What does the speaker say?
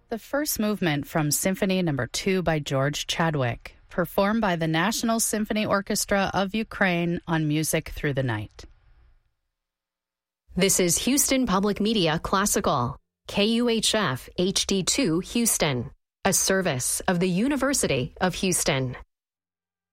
The first movement from Symphony No. 2 by George Chadwick, performed by the National Symphony Orchestra of Ukraine on Music Through the Night. This is Houston Public Media Classical, KUHF HD2 Houston, a service of the University of Houston.